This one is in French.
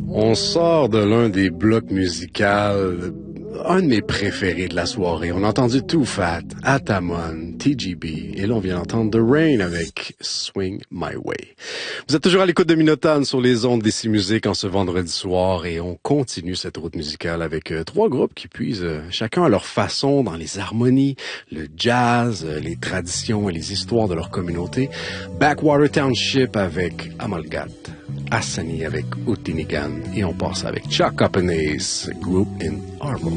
On sort de l'un des blocs musicaux, un de mes préférés de la soirée. On a entendu Too Fat, Atamon, TGB, et là on vient d'entendre The Rain avec Swing My Way. Vous êtes toujours à l'écoute de Minotagne sur les ondes d'Ici Musique en ce vendredi soir et on continue cette route musicale avec trois groupes qui puisent chacun à leur façon dans les harmonies, le jazz, les traditions et les histoires de leur communauté. Backwater Township avec Amalgat, Hassani avec Outinigan et on passe avec Chuck Up and Ace, Group in Armor.